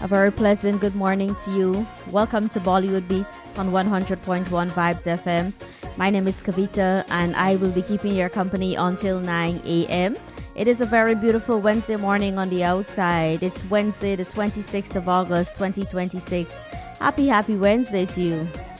A very pleasant good morning to you. Welcome to Bollywood Beats on 100.1 Vibes FM. My name is Kavita and I will be keeping your company until 9 a.m. It is a very beautiful Wednesday morning on the outside. It's Wednesday, the 26th of August, 2026. Happy Wednesday to you.